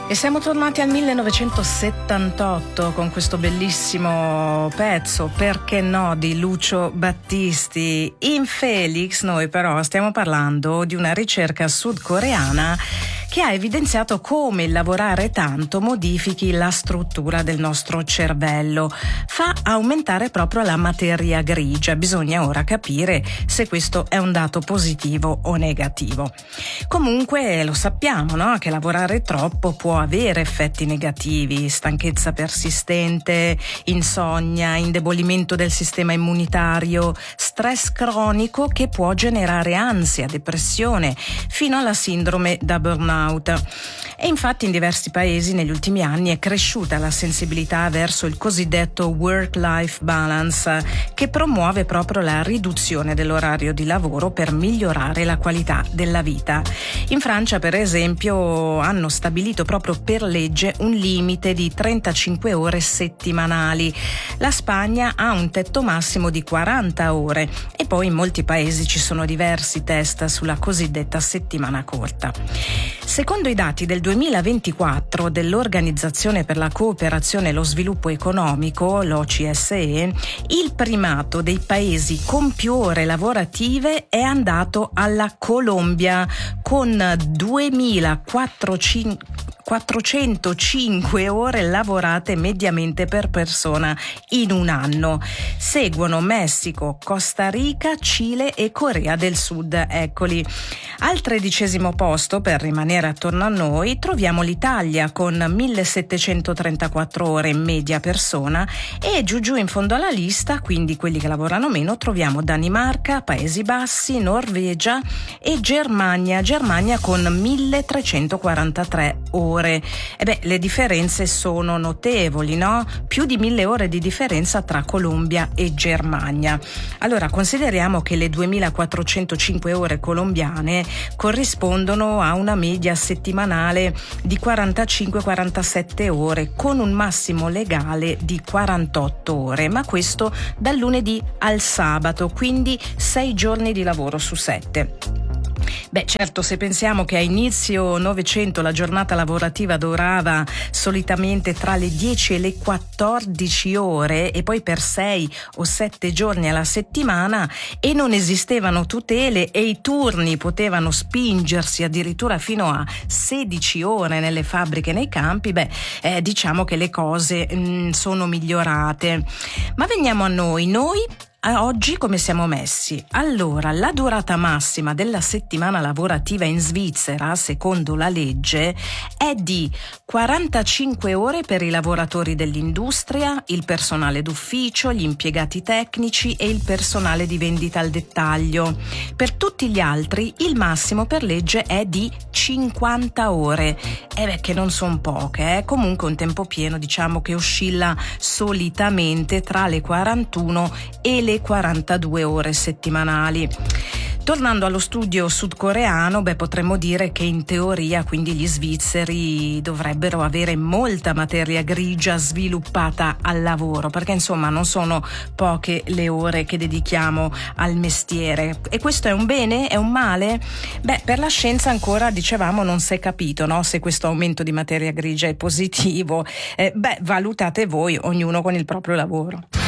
E siamo tornati al 1978 con questo bellissimo pezzo, Perché no, di Lucio Battisti. In Felix noi però stiamo parlando di una ricerca sudcoreana che ha evidenziato come il lavorare tanto modifichi la struttura del nostro cervello, fa aumentare proprio la materia grigia. Bisogna ora capire se questo è un dato positivo o negativo. Comunque lo sappiamo, no? Che lavorare troppo può avere effetti negativi: stanchezza persistente, insonnia, indebolimento del sistema immunitario, stress cronico che può generare ansia, depressione, fino alla sindrome da burnout. E infatti in diversi paesi negli ultimi anni è cresciuta la sensibilità verso il cosiddetto work-life balance, che promuove proprio la riduzione dell'orario di lavoro per migliorare la qualità della vita. In Francia, per esempio, hanno stabilito proprio per legge un limite di 35 ore settimanali. La Spagna ha un tetto massimo di 40 ore e poi in molti paesi ci sono diversi test sulla cosiddetta settimana corta. Secondo i dati del 2024 dell'Organizzazione per la Cooperazione e lo Sviluppo Economico, l'OCSE, il primato dei paesi con più ore lavorative è andato alla Colombia con 2405 ore lavorate mediamente per persona in un anno. Seguono Messico, Costa Rica, Cile e Corea del Sud. Eccoli. Al 13° posto, per rimanere attorno a noi, troviamo l'Italia con 1734 ore in media persona, e giù in fondo alla lista, quindi quelli che lavorano meno, troviamo Danimarca, Paesi Bassi, Norvegia e Germania con 1343 ore. Le differenze sono notevoli, no? Più di 1000 ore di differenza tra Colombia e Germania. Allora, consideriamo che le 2405 ore colombiane corrispondono a una media settimanale di 45-47 ore, con un massimo legale di 48 ore, ma questo dal lunedì al sabato, quindi 6 giorni di lavoro su 7. Certo, se pensiamo che a inizio Novecento la giornata lavorativa durava solitamente tra le 10 e le 14 ore e poi per 6 o 7 giorni alla settimana, e non esistevano tutele e i turni potevano spingersi addirittura fino a 16 ore nelle fabbriche e nei campi, diciamo che le cose sono migliorate. Ma veniamo a noi. Oggi come siamo messi? Allora, la durata massima della settimana lavorativa in Svizzera, secondo la legge, è di 45 ore per i lavoratori dell'industria, il personale d'ufficio, gli impiegati tecnici e il personale di vendita al dettaglio. Per tutti gli altri il massimo per legge è di 50 ore. Che non sono poche, Comunque un tempo pieno, diciamo, che oscilla solitamente tra le 41 e le 42 ore settimanali. Tornando allo studio sudcoreano, potremmo dire che in teoria quindi gli svizzeri dovrebbero avere molta materia grigia sviluppata al lavoro, perché insomma non sono poche le ore che dedichiamo al mestiere. E questo è un bene? È un male? Per la scienza ancora, dicevamo, non si è capito, no? Se questo aumento di materia grigia è positivo. Valutate voi, ognuno con il proprio lavoro.